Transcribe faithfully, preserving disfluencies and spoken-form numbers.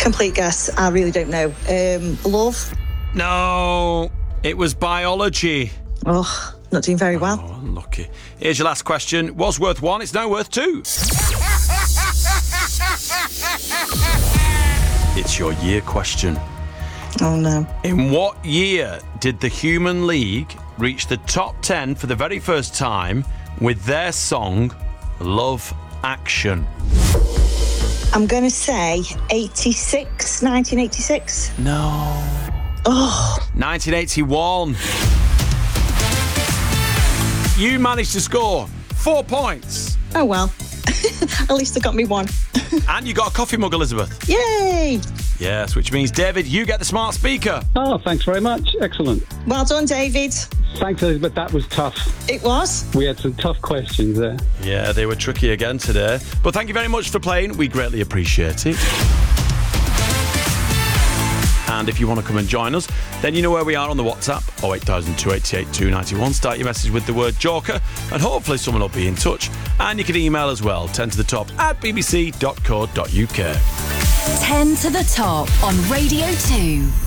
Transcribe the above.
Complete guess. I really don't know. Um, love? No, it was biology. Oh, not doing very well. Oh, unlucky. Here's your last question. Was worth one, it's now worth two. It's your year question. Oh, no. In what year did the Human League reach the top ten for the very first time with their song, Love Action? I'm going to say eighty-six, nineteen eighty-six. No. Oh. nineteen eighty-one. You managed to score four points. Oh, well. At least I got me one. And you got a coffee mug, Elizabeth. Yay! Yes, which means, David, you get the smart speaker. Oh, thanks very much. Excellent. Well done, David. Thanks, Elizabeth. That was tough. It was. We had some tough questions there. Yeah, they were tricky again today. But thank you very much for playing. We greatly appreciate it. And if you want to come and join us, then you know where we are on the WhatsApp, oh eight thousand, two eight eight, two nine one. Start your message with the word Joker, and hopefully someone will be in touch. And you can email as well, ten to the top at b b c dot co dot u k. ten to the top on Radio two.